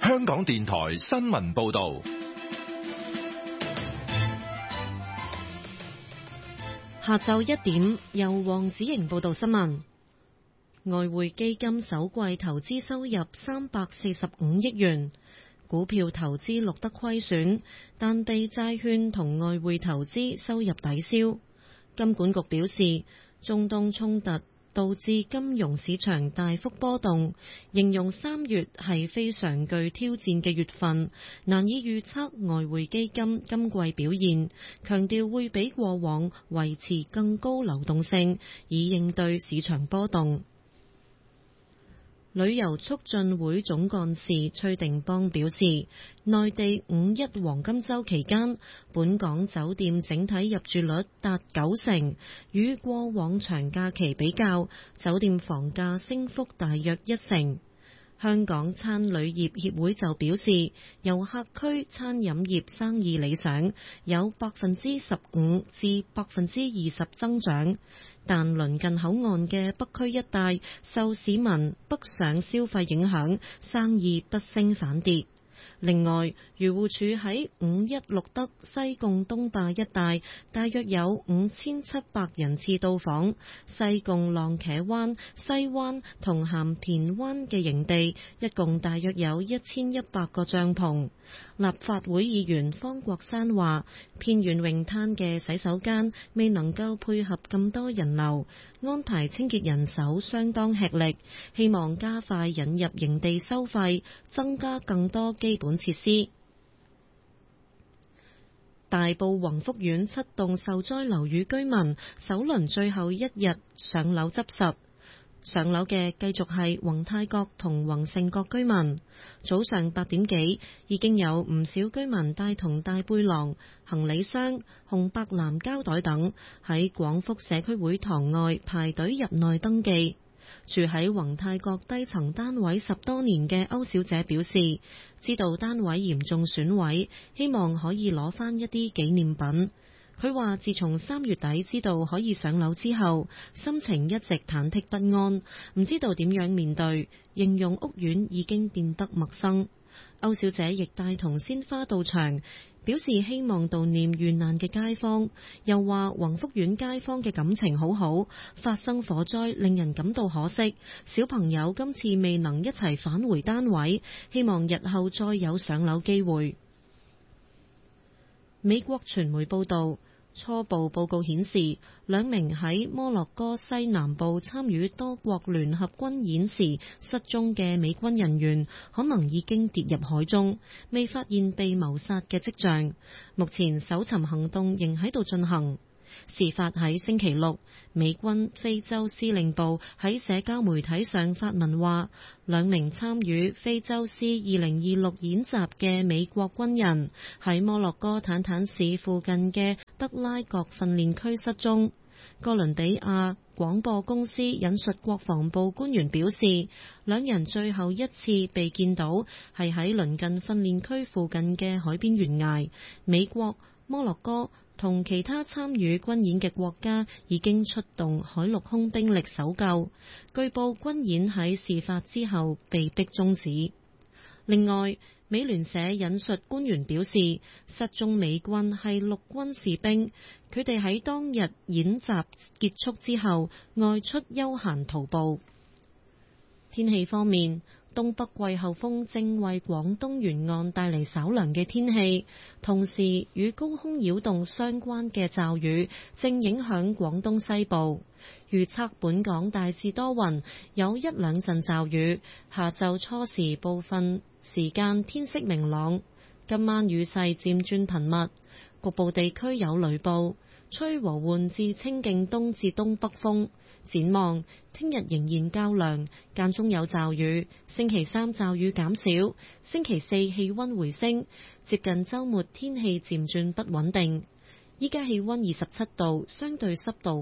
香港電台新聞報道。 下晝1點，由黃子瑩報道新聞。外匯基金首季投資收入345億元，股票投資錄得虧損，但被債券同外匯投資收入抵消。金管局表示，中東衝突導致金融市場大幅波動，形容3月係非常具挑戰嘅月份，難以預測外匯基金今季表現，強調會比過往維持更高流動性，以應對市場波動。旅遊促進會總幹事崔定邦表示，內地5·1黃金週期間，本港酒店整體入住率達90%，與過往長假期比較，酒店房價升幅大約1%。香港餐旅業協會就表示，遊客區餐飲業生意理想，有15%至20%增長，但鄰近口岸嘅北區一帶受市民北上消費影響，生意不升反跌。另外，漁護署喺5·1錄得西貢東壩一帶大約有5700人次到訪，西貢浪茄灣、西灣同鹹田灣嘅營地，一共大約有1100個帳篷。立法會議員方國珊話，偏遠泳灘嘅洗手間未能夠配合咁多人流，安排清潔人手相當吃力，希望加快引入營地收費，增加更多基本設施。大埔宏福苑7棟受災樓宇居民首輪最後一日上樓執拾，上樓嘅繼續係宏泰閣同宏盛閣居民。早上8點幾，已經有唔少居民帶同大背囊、行李箱、紅白藍膠袋等喺廣福社區會堂外排隊入內登記。住喺宏泰閣低層單位10多年嘅歐小姐表示，知道單位嚴重損毀，希望可以攞返一啲紀念品。佢話自從3月底知道可以上樓之後，心情一直忐忑不安，唔知道點樣面對，形容屋苑已經變得陌生。歐小姐亦帶同鮮花到場，表示希望悼念遇難嘅街坊，又話宏福苑街坊嘅感情好好，發生火災令人感到可惜，小朋友今次未能一齊返回單位，希望日後再有上樓機會。美國傳媒報道，初步報告顯示，2名喺摩洛哥西南部參與多國聯合軍演時失蹤嘅美軍人員，可能已經跌入海中，未發現被謀殺嘅跡象。目前搜尋行動仍喺度進行。事發喺星期六，美軍非洲司令部喺社交媒體上發文話，2名參與非洲獅2026演習嘅美國軍人喺摩洛哥坦坦市附近嘅德拉國訓練區失蹤。哥倫比亞廣播公司引述國防部官員表示，2人最後一次被見到係喺鄰近訓練區附近嘅海邊懸崖。美國、摩洛哥同其他參與軍演嘅國家已經出動海陸空兵力搜救。據報軍演喺事發之後被迫終止。另外，美聯社引述官員表示，失蹤美軍係陸軍士兵，佢哋喺當日演習結束之後外出休閒徒步。天氣方面，東北季候風正為廣東沿岸帶嚟稍涼嘅天氣，同時與高空擾動相關嘅驟雨正影響廣東西部。預測本港大致多雲，有1-2陣驟雨，下晝初時部分時間天色明朗，今晚雨勢漸轉頻密，局部地區有雷暴，吹和緩至清勁東至東北風。展望聽日仍然較涼，間中有驟雨，星期3驟雨減少，星期4氣溫回升，接近週末天氣漸轉不穩定。依家氣溫27度，相對濕度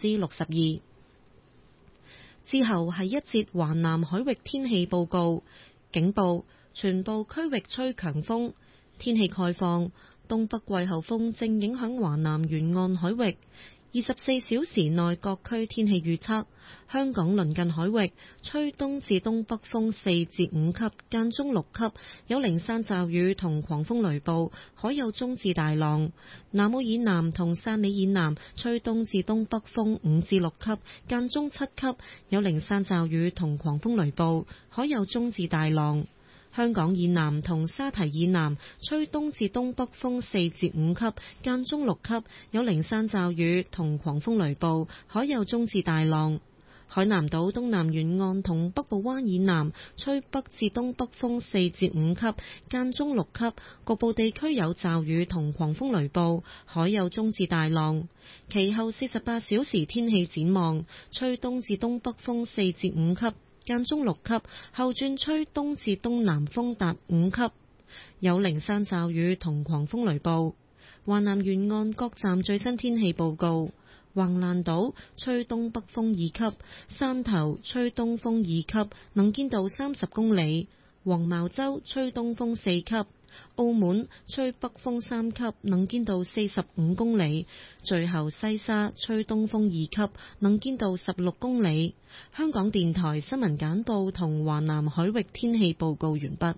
62%。之後係一節華南海域天氣報告，警報，全部區域吹強風，天氣概況，東北季候風正影響華南沿岸海域。 24小時內各區天氣預測：香港鄰近海域吹東至東北風4至5級，間中6級，有零散驟雨同狂風雷暴，海有中至大浪。南澳以南同汕尾以南吹東至東北風5至6級，間中7級，有零散驟雨同狂風雷暴，海有中至大浪。香港以南同沙堤以南吹東至東北風4至5級，間中6級，有零散驟雨同狂風雷暴，海有中至大浪。海南島東南沿岸同北部灣以南吹北至東北風4至5級，間中6級，局部地區有驟雨同狂風雷暴，海有中至大浪。其後48小時天氣展望：吹東至東北風4至5級，間中6級，後轉吹東至東南風達5級，有零散驟雨同狂風雷暴。華南沿岸各站最新天氣報告：橫瀾島吹東北風2級，汕頭吹東風2級，能見度30公里；黃茅洲吹東風4級，澳門吹北風3級，能見度45公里；最後西沙吹東風2級，能見度16公里。香港電台新聞簡報同華南海域天氣報告完畢。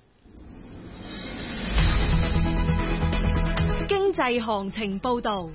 經濟行情報導。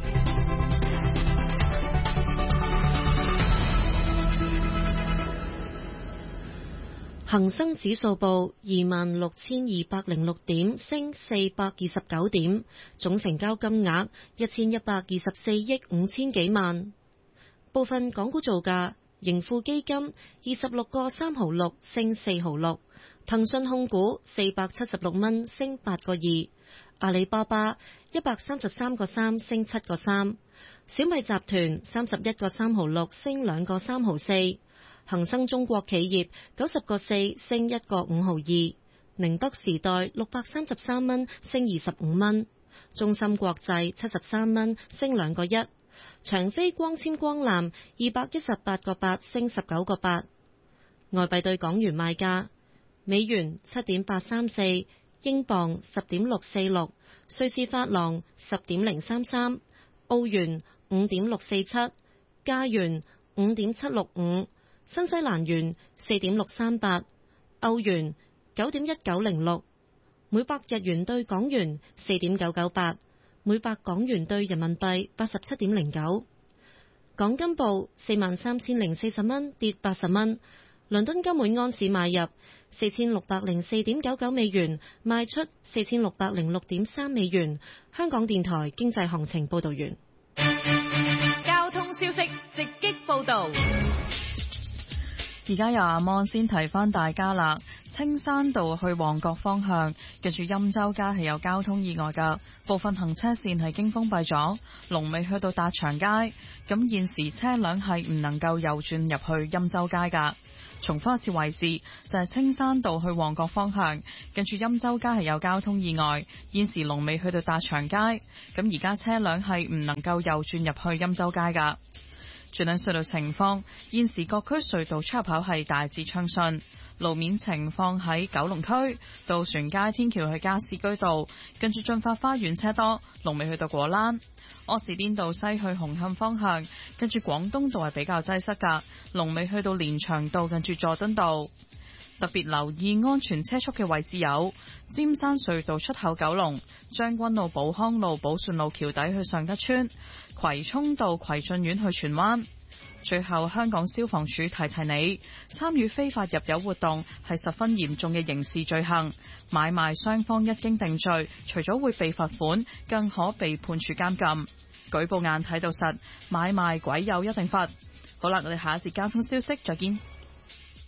恒生指數報26,206點，升429點，總成交金額1124億5千幾萬。部分港股造價：盈富基金26個3毫6升4毫6，騰訊控股476蚊升8個2，阿里巴巴133個3升7個3，小米集團31個3毫6升2個3毫4。恒生中國企業90個4升1個5毫2，寧德時代633蚊升25蚊，中芯國際73蚊升2個1，長飛光纖光纜218個8升19個8。外幣對港元賣價：美元7.834，英鎊10.646，瑞士法郎10.033，澳元5.647，加元5.765。新西蘭元4.638，歐元9.1906，每百日元對港元4.998，每百港元對人民幣87.09。港金報43,040蚊，跌80蚊。倫敦金每安士買入4,604.99美元，賣出4,606.3美元。香港電台經濟行情報道完。 交通消息直擊報道。 而家由阿摩先提翻大家啦，青山道去旺角方向，近住欽州街係有交通意外㗎，部分行車線係經封閉咗，龍尾去到達祥街，咁現時車輛係唔能夠右轉入去欽州街㗎。重複一次位置就係青山道去旺角方向，近住欽州街係有交通意外，現時龍尾去到達祥街，咁而家車輛係唔能夠右轉入去欽州街㗎。轉兩隧道情況，現時各區隧道出入口係大致暢順。路面情況喺九龍區渡船街天橋去加士居道，近住進發花園車多，龍尾去到果欄。柯士甸道西去紅磡方向，近住廣東道係比較擠塞㗎，龍尾去到連翔道近住佐敦道。特別留意安全車速嘅位置有尖山隧道出口九龍、將軍澳寶康路寶順路橋底去尚德村、葵涌道葵俊苑去荃灣。最後，香港消防處提提你，參與非法入油活動係十分嚴重嘅刑事罪行，買賣雙方一經定罪，除咗會被罰款，更可被判處監禁。舉報眼睇到實，買賣鬼有一定罰。好啦，我哋下一節交通消息再見。